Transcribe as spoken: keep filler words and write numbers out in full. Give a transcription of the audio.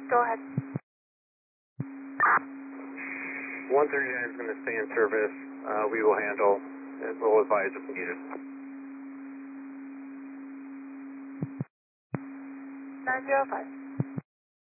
Go ahead. one thirty-nine is going to stay in service. Uh, we will handle, and we'll advise if needed. nine zero five.